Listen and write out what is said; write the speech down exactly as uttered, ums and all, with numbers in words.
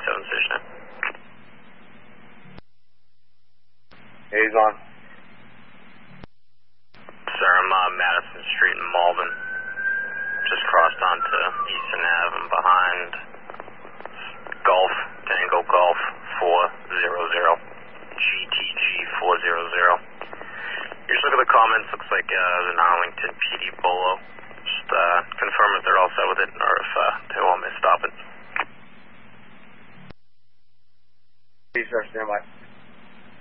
seven position. He's on. Sir, I'm uh, Madison Street in Malden. Just crossed onto Eastern Ave and behind Golf, Tango Golf four zero zero, G T G four zero zero. Here's a look at the comments. Looks like uh, there's an Arlington P D Bolo.